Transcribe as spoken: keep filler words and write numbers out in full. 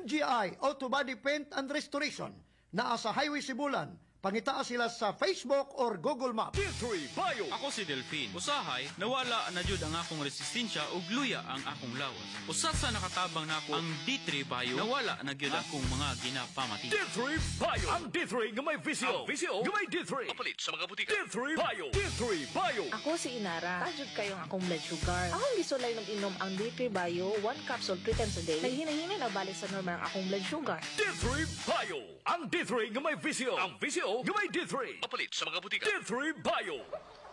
M G I Auto Body Paint and Restoration naa sa Highway Sibulan. Pangitaa sila sa Facebook or Google Maps. D three Bio. Ako si Delphine. Usahay, nawala na jud ang akong resistensya ug luya ang akong lawas. Usat sa nakatabang nako ang D three Bio, nawala na gyud akong mga ginapamati. D three Bio. Ang D three nga may visio. Ang visio nga may D three. Papalit sa mga butika. D three Bio. D three Bio. Ako si Inara. Tajud kayong akong blood sugar. Akong gisulay ng inom ang D three Bio, one capsule three times a day. Naghinay-hinay na balik sa normal ang akong blood sugar. D three Bio. Ang D three nga may visio. Ang visio nga may D three. Papalit sa mga butika. D three Bio.